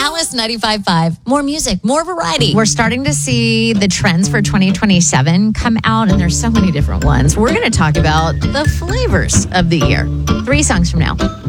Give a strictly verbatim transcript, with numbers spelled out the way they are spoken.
Alice ninety-five point five. More music, more variety. We're starting to see the trends for twenty twenty-seven come out, and there's so many different ones. We're going to talk about the flavors of the year. Three songs from now.